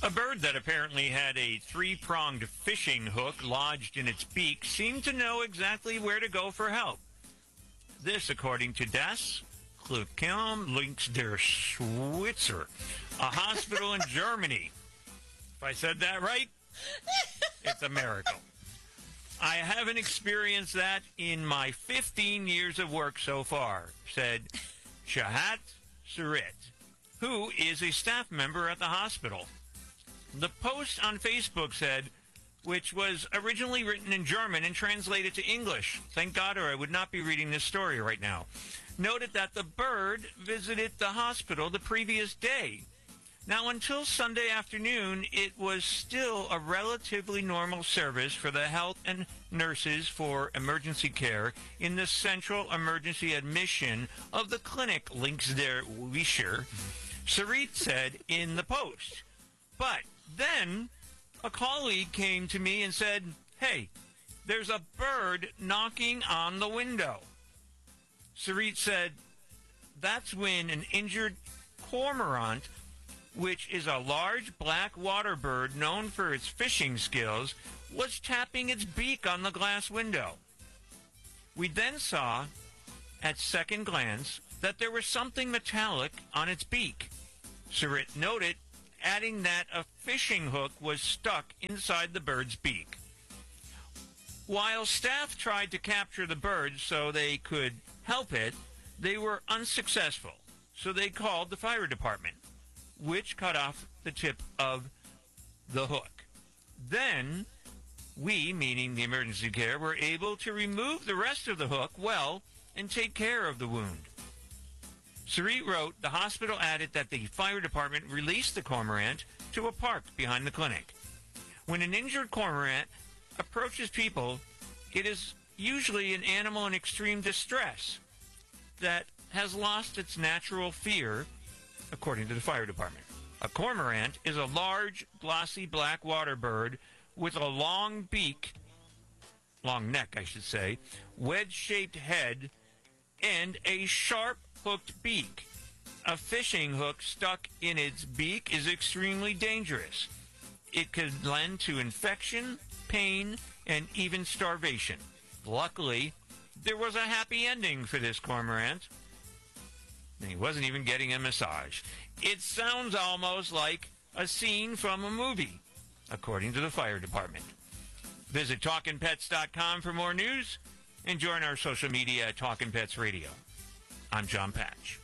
A bird that apparently had a three-pronged fishing hook lodged in its beak seemed to know exactly where to go for help. This, according to Das Klinikum Links der Schweizer, a hospital in Germany. If I said that right, it's a miracle. I haven't experienced that in my 15 years of work so far, said Shahat Surit, who is a staff member at the hospital. The post on Facebook said, which was originally written in German and translated to English, thank God or I would not be reading this story right now, noted that the bird visited the hospital the previous day. Now, until Sunday afternoon, it was still a relatively normal service for the health and nurses for emergency care in the central emergency admission of the clinic Links der Wischer, Sarit said in the post. But then a colleague came to me and said, hey, there's a bird knocking on the window. Sarit said, that's when an injured cormorant, which is a large black water bird known for its fishing skills, was tapping its beak on the glass window. We then saw, at second glance, that there was something metallic on its beak. Sarit noted, adding that a fishing hook was stuck inside the bird's beak. While staff tried to capture the bird so they could help it, they were unsuccessful, so they called the fire department, which cut off the tip of the hook. Then, we, meaning the emergency care, were able to remove the rest of the hook well and take care of the wound. Sarit wrote, the hospital added that the fire department released the cormorant to a park behind the clinic. When an injured cormorant approaches people, it is usually an animal in extreme distress that has lost its natural fear, according to the fire department. A cormorant is a large, glossy black water bird with a long beak, long neck, I should say, wedge-shaped head, and a sharp hooked beak. A fishing hook stuck in its beak is extremely dangerous. It could lend to infection, pain, and even starvation. Luckily, there was a happy ending for this cormorant. And he wasn't even getting a massage. It sounds almost like a scene from a movie, according to the fire department. Visit TalkinPets.com for more news and join our social media at Talkin' Pets Radio. I'm John Patch.